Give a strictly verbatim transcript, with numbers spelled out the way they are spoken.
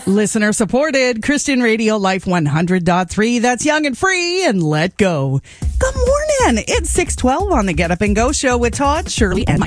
Listener supported, Christian Radio Life one hundred point three. That's Young and Free and Let Go. Good morning. It's six twelve on the Get Up and Go show with Todd, Shirley, and Mike.